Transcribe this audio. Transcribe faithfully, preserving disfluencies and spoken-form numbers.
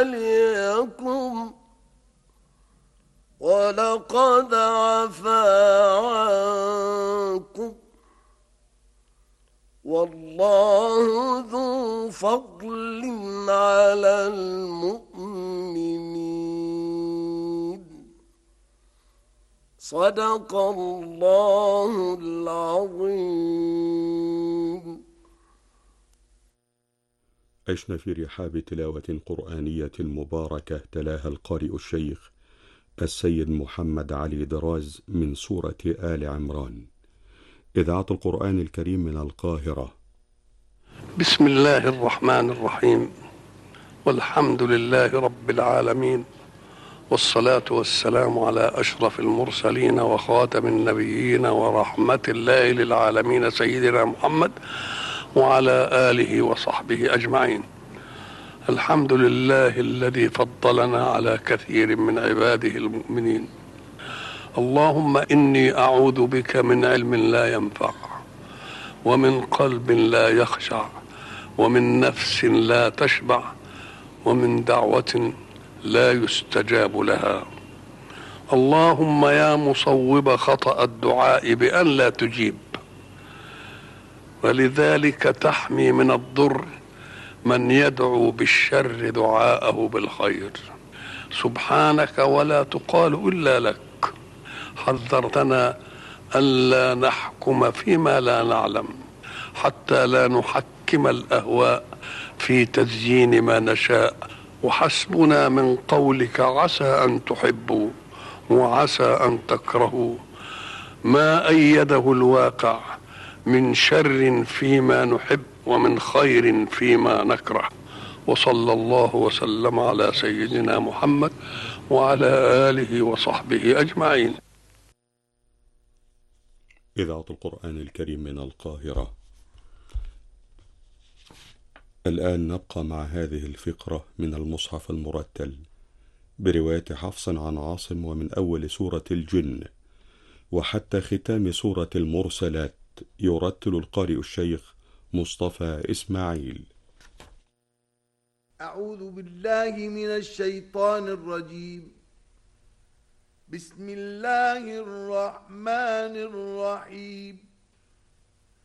ليبتليكم ولقد عفا عنكم والله ذو فضل على المؤمنين. صدق الله العظيم. عشنا في رحاب تلاوة قرآنية مباركة تلاها القارئ الشيخ السيد محمد علي دراز من سورة آل عمران. إذاعة القرآن الكريم من القاهرة. بسم الله الرحمن الرحيم، والحمد لله رب العالمين، والصلاة والسلام على أشرف المرسلين وخاتم النبيين ورحمة الله للعالمين سيدنا محمد وعلى آله وصحبه أجمعين. الحمد لله الذي فضلنا على كثير من عباده المؤمنين. اللهم إني أعوذ بك من علم لا ينفع، ومن قلب لا يخشع، ومن نفس لا تشبع، ومن دعوة لا يستجاب لها. اللهم يا مصوب خطأ الدعاء بأن لا تجيب، ولذلك تحمي من الضر من يدعو بالشر دعاءه بالخير. سبحانك ولا تقال إلا لك. حذرتنا ألا نحكم فيما لا نعلم، حتى لا نحكم الأهواء في تزيين ما نشاء. وحسبنا من قولك عسى أن تحبوا وعسى أن تكرهوا ما أيده الواقع من شر فيما نحب ومن خير فيما نكره. وصلى الله وسلم على سيدنا محمد وعلى آله وصحبه أجمعين. إذاعة القرآن الكريم من القاهرة. الآن نبقى مع هذه الفقرة من المصحف المرتل برواية حفص عن عاصم، ومن أول سورة الجن وحتى ختام سورة المرسلات، يرتل القارئ الشيخ مصطفى إسماعيل. أعوذ بالله من الشيطان الرجيم. بسم الله الرحمن الرحيم.